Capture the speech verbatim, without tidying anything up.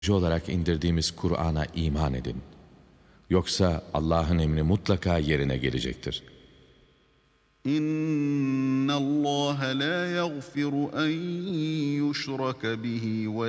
olarak indirdiğimiz Kur'an'a iman edin. Yoksa Allah'ın emri mutlaka yerine gelecektir. İnna Allah la yaghfiru en yushraka bihi ve